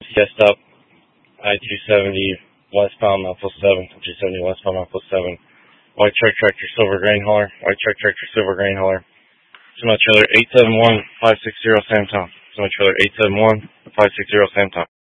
CS up I-270 westbound Mouthful 7, 270 westbound Mouthful 7. White truck tractor, silver grain hauler. White truck tractor, silver grain hauler. Semi trailer 871-560 Samtown. Semi trailer 871-560 Samtown.